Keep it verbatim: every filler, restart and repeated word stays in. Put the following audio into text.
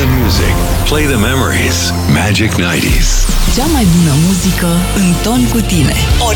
the music. Play the memories. Magic nouăzeci. Cea mai bună muzică în ton cu tine.